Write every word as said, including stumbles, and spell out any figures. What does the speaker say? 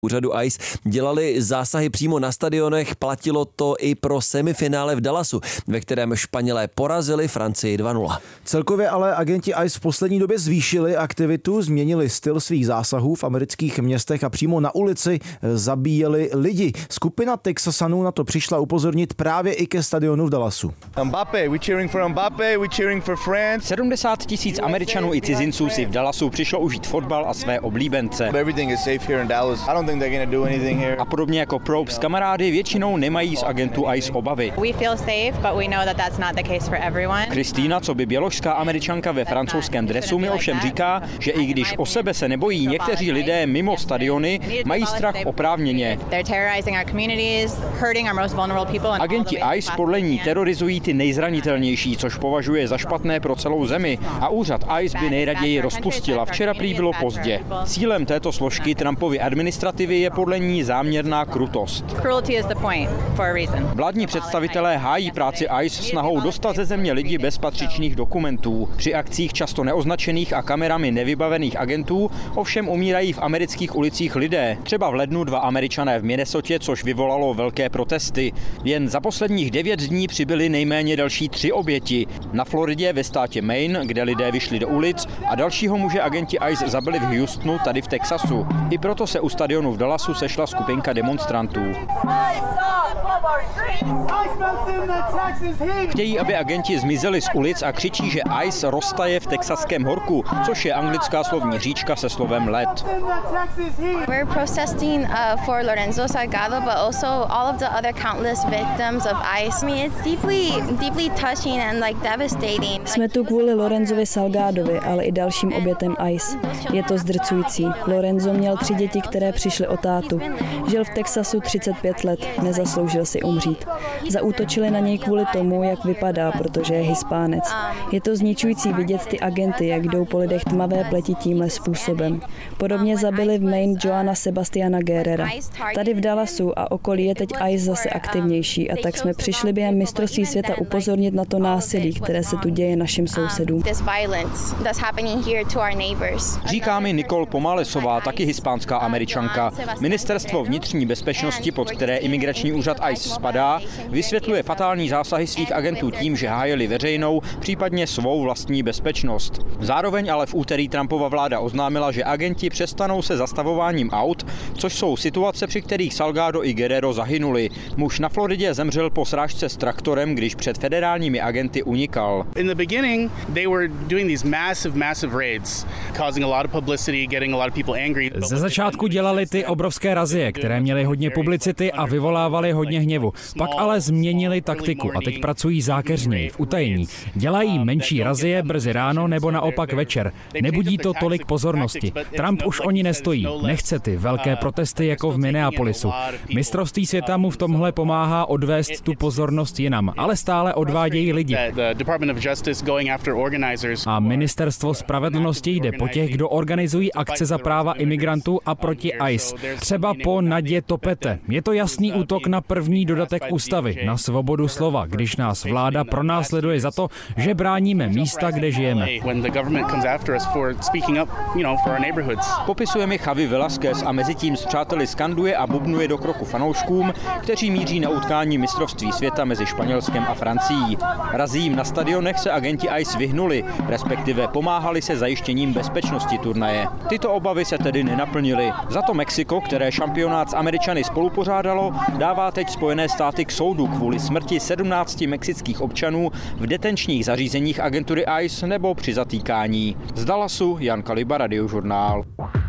úřadu I C E dělali zásahy přímo na stadionech, platilo to i pro semifinále v Dallasu, ve kterém Španělé porazili Francii dva nula. Celkově ale agenti I C E v poslední době zvýšili aktivitu, změnili styl svých zásahů v amerických městech a přímo na ulici zabíjeli lidi. Skupina Texasanů na to přišla upozornit právě i ke stadionu v Dallasu. Mbappé, we cheering for Mbappé, we cheering for France. sedmdesát tisíc Američanů i cizinců si v Dallasu přišlo užít fotbal a své oblíbence. Everything is safe here in Dallas. I don't think they're gonna do anything here. A podobně jako Probst s kamarády většinou nemají z agentů I C E obavy. We feel safe, but we know that that's not the case for everyone. Kristýna, co by běložská Američanka ve francouzském dresu, mi ovšem říká, že i když o sebe se nebojí někteří lidé mimo stadiony, mají strach oprávněně. Agenti I C E podle ní terorizují ty nejzranitelnější, což považuje za špatné pro celou zemi, a úřad I C E by nejraději rozpustila. Včera prý bylo pozdě. Cílem této složky Trumpovy administrativy je podle ní záměrná krutost. Vládní představitelé hájí práci I C E snahou dostat ze země lidi bez patřičných dokumentů. Při akcích často neoznačených a kamerami nevybavených agentů ovšem umírají v amerických ulicích lidé. Třeba v lednu dva Američané v Minnesotě, což vyvolalo velké protesty. Jen za posledních devět dní přibyly nejméně další tři oběti. Na Floridě ve státě Maine, kde lidé vyšli do ulic, a dalšího muže agenti I C E zabili v Houstonu, tady v Texasu. I proto se u stadionu v Dallasu sešla skupinka demonstrantů. Chtějí, aby agenti zmizeli z ulic a křičí, že I C E roztaje v texaském horku, což je anglická slovní říčka se slovem led. We're protesting uh, for Lorenzo Salgado, but also all of the other countless victims of I C E. I mean, it's deeply, deeply touching and like devastating. Jsme tu kvůli Lorenzovi Salgadovi, ale i dalším obětem I C E. Je to zdrcující. Lorenzo měl tři děti, které přišly o tátu. Žil v Texasu třicet pět let, nezasloužil si umřít. Zaútočili na něj kvůli tomu, jak vypadá, protože je Hispánec. Je to zničující vidět ty agenty, jak jdou po lidech tmavé pleti tímhle způsobem. Podobně zabili v Maine Joana Sebastiana Guerrera. Tady v Dallasu a okolí je teď I C E zase aktivnější, a tak jsme přišli během mistrovství světa upozornit na to násilí, které se tu děje našim sousedům. Říká mi Nicole Pomalesová, taky hispánská Američanka. Ministerstvo vnitřní bezpečnosti, pod které imigrační úřad I C E spadá, vysvětluje fatální zásahy svých agentů tím, že hájili veřejnou, případně svou vlastní bezpečnost. Zároveň ale v úterý Trumpova vláda oznámila, že agenti přestanou se zastavováním aut, což jsou situace, při kterých Salgado i Guerrero zahynuli. Muž na Floridě zemřel po srážce s traktorem, když před federálními agenty unikal. In the beginning, they were doing these massive massive raids, causing a lot of publicity, getting a lot of people angry. Ze začátku dělali ty obrovské razie, které měly hodně publicity a vyvolávaly hodně hněvu. Pak ale změnili taktiku a teď pracují zákeřněji, v utajení. Dělají menší razie brzy ráno nebo naopak večer. Nebudí to tolik pozornosti. Trump už o ní nestojí. Nechce ty velké protesty jako v Minneapolisu. Mistrovství světa mu v tomhle pomáhá odvést tu pozornost jinam, ale stále odvádějí lidi. A ministerstvo spravedlnosti jde po těch, kdo organizují akce za práva imigrantů a proti I C E. Třeba po Nadě Topete. Je to jasný útok na první dodatek ústavy, na svobodu slova, když nás vláda pronásleduje za to, že bráníme místa, kde žijeme. Popisuje mi Javi Velázquez a mezitím s přáteli skanduje a bubnuje do kroku fanouškům, kteří míří na utkání mistrovství světa mezi Španělskem a Francií. Razím na stadionech se agenti I C E vyhnuli, respektive pomáhali se zajištěním bezpečnosti turnaje. Tyto obavy se tedy nenaplnily. Za to Mexiko, které šampionát s Američany spolupořádalo, dává teď Spojené státy k soudu kvůli smrti sedmnácti mexických občanů v detenčních zařízeních agentury I C E nebo při zatýkání. Z Dallasu Jan Kaliba, Radiožurnál.